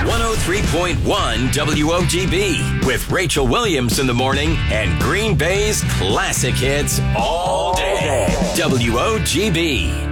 103.1 WOGB with Rachel Williams in the morning and Green Bay's classic hits all day. WOGB.